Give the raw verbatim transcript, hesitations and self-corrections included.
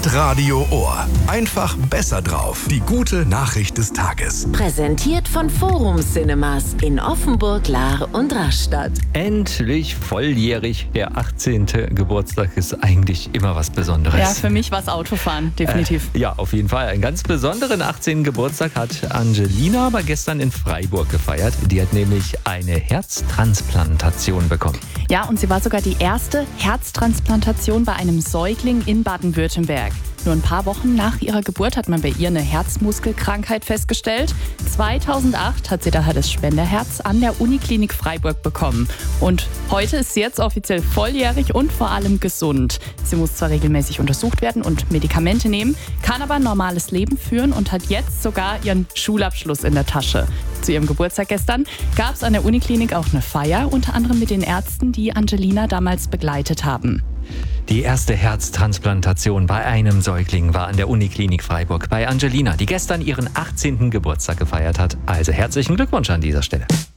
Hitradio Ohr. Einfach besser drauf. Die gute Nachricht des Tages. Präsentiert von Forum Cinemas in Offenburg, Lahr und Rastatt. Endlich volljährig. Der achtzehnte Geburtstag ist eigentlich immer was Besonderes. Ja, für mich war es Autofahren, definitiv. Äh, ja, auf jeden Fall. Einen ganz besonderen achtzehnten Geburtstag hat Angelina aber gestern in Freiburg gefeiert. Die hat nämlich eine Herztransplantation bekommen. Ja, und sie war sogar die erste Herztransplantation bei einem Säugling in Baden-Württemberg. Nur ein paar Wochen nach ihrer Geburt hat man bei ihr eine Herzmuskelkrankheit festgestellt. zweitausendacht hat sie daher das Spenderherz an der Uniklinik Freiburg bekommen. Und heute ist sie jetzt offiziell volljährig und vor allem gesund. Sie muss zwar regelmäßig untersucht werden und Medikamente nehmen, kann aber ein normales Leben führen und hat jetzt sogar ihren Schulabschluss in der Tasche. Zu ihrem Geburtstag gestern gab es an der Uniklinik auch eine Feier, unter anderem mit den Ärzten, die Angelina damals begleitet haben. Die erste Herztransplantation bei einem Säugling war an der Uniklinik Freiburg bei Angelina, die gestern ihren achtzehnten Geburtstag gefeiert hat. Also herzlichen Glückwunsch an dieser Stelle.